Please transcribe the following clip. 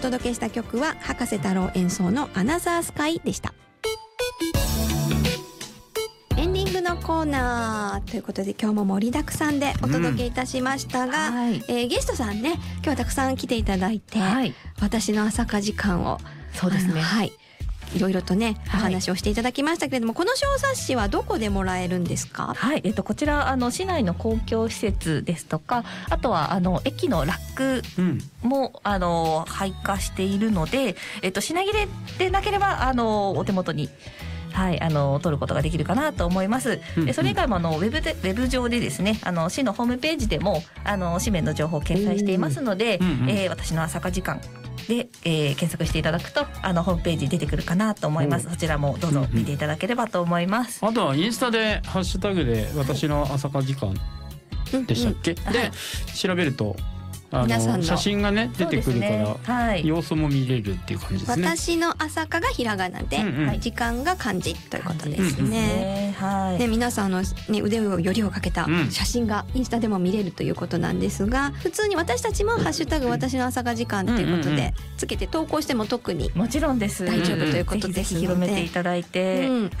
届けした曲は葉加瀬太郎演奏のアナザースカイでした。エンディングのコーナーということで、今日も盛りだくさんでお届けいたしましたが、ゲストさんね、今日はたくさん来ていただいて、私の朝霞時間をそうですね、 いろいろとねお話をしていただきましたけれども、この小冊子はどこでもらえるんですか？ こちら市内の公共施設ですとか、あとは駅のラックも、配下しているので、品切れでなければお手元に取ることができるかなと思います。それ以外もウェブ上でですね、市のホームページでも紙面の情報を掲載していますので、私の朝霞時間で、検索していただくとホームページ出てくるかなと思います。そちらもどうぞ見ていただければと思います。 あとはインスタでハッシュタグで私の朝霞時間でしたっけ、で調べると写真がね出てくるから、様子も見れるっていう感じですね。 私の朝霞がひらがなで、時間が漢字ということですね。皆さんの、腕をよりをかけた写真がインスタでも見れるということなんですが、普通に私たちもハッシュタグ私の朝霞時間ということでつけて投稿しても特にもちろんです、 大丈夫ということですので、 ぜひ広めていただいて、